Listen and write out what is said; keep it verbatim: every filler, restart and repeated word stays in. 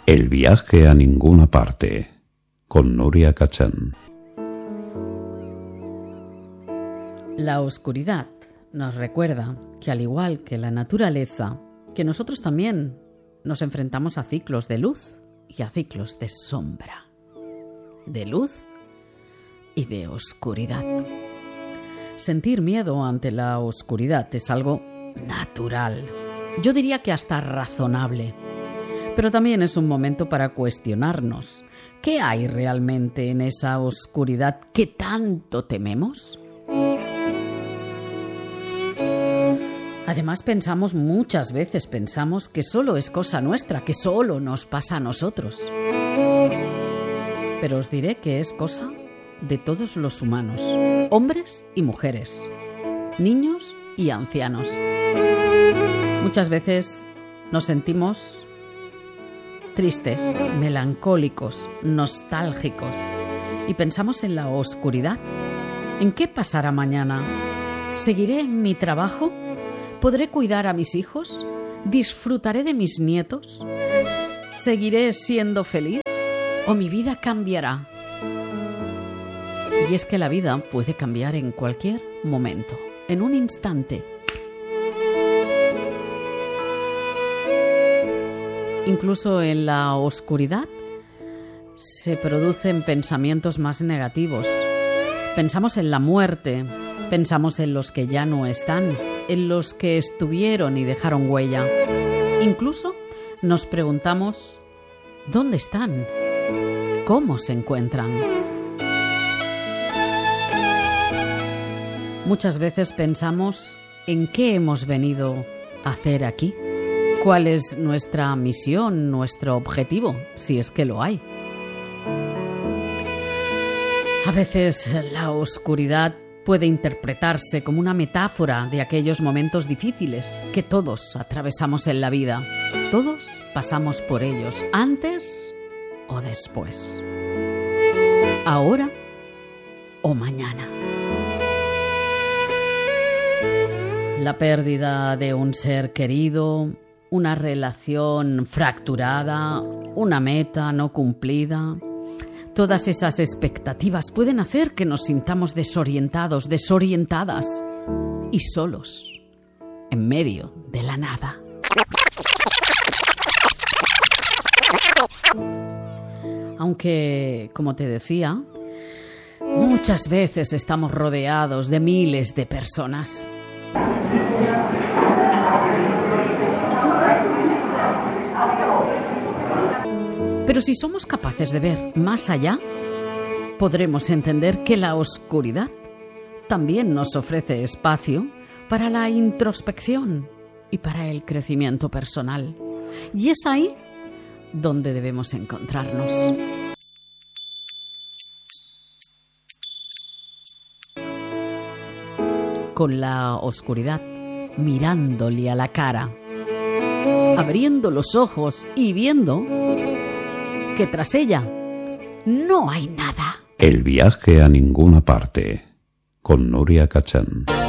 El viaje a ninguna parte, con Nuria Cachán. La oscuridad nos recuerda que, al igual que la naturaleza, que nosotros también nos enfrentamos a ciclos de luz y a ciclos de sombra, de luz y de oscuridad. Sentir miedo ante la oscuridad es algo natural, yo diría que hasta razonable, pero también es un momento para cuestionarnos: ¿qué hay realmente en esa oscuridad que tanto tememos? Además, pensamos muchas veces, pensamos que solo es cosa nuestra, que solo nos pasa a nosotros. Pero os diré que es cosa de todos los humanos, hombres y mujeres, niños y ancianos. Muchas veces nos sentimos tristes, melancólicos, nostálgicos y pensamos en la oscuridad. ¿En qué pasará mañana? ¿Seguiré en mi trabajo? ¿Podré cuidar a mis hijos? ¿Disfrutaré de mis nietos? ¿Seguiré siendo feliz? ¿O mi vida cambiará? Y es que la vida puede cambiar en cualquier momento, en un instante. Incluso en la oscuridad se producen pensamientos más negativos. Pensamos en la muerte, pensamos en los que ya no están, en los que estuvieron y dejaron huella. Incluso nos preguntamos: ¿dónde están? ¿Cómo se encuentran? Muchas veces pensamos en qué hemos venido a hacer aquí, cuál es nuestra misión, nuestro objetivo, si es que lo hay. A veces la oscuridad puede interpretarse como una metáfora de aquellos momentos difíciles que todos atravesamos en la vida. Todos pasamos por ellos, antes o después, ahora o mañana. La pérdida de un ser querido, una relación fracturada, una meta no cumplida. Todas esas expectativas pueden hacer que nos sintamos desorientados, desorientadas y solos, en medio de la nada. Aunque, como te decía, muchas veces estamos rodeados de miles de personas. Pero si somos capaces de ver más allá, podremos entender que la oscuridad también nos ofrece espacio para la introspección y para el crecimiento personal. Y es ahí donde debemos encontrarnos. Con la oscuridad mirándole a la cara, abriendo los ojos y viendo que tras ella no hay nada. El viaje a ninguna parte, con Nuria Cachán.